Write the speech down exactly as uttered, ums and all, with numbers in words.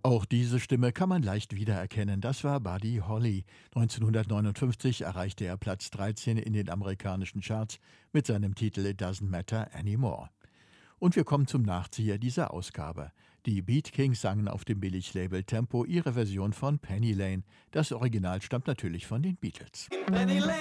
Auch diese Stimme kann man leicht wiedererkennen. Das war Buddy Holly. neunzehnhundertneunundfünfzig erreichte er Platz dreizehn in den amerikanischen Charts mit seinem Titel It Doesn't Matter Anymore. Und wir kommen zum Nachzieher dieser Ausgabe. Die Beat Kings sangen auf dem Billiglabel Tempo ihre Version von Penny Lane. Das Original stammt natürlich von den Beatles. Penny Lane.